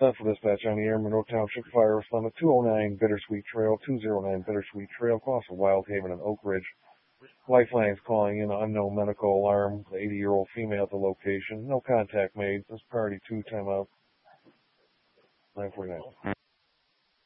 Central Dispatch on the air, Monroe Township Fire Response 209 Bittersweet Trail, 209 Bittersweet Trail, across of Wild Haven and Oak Ridge. Lifelines calling in unknown medical alarm. The 80-year-old female at the location. No contact made. This party 2, timeout. 949.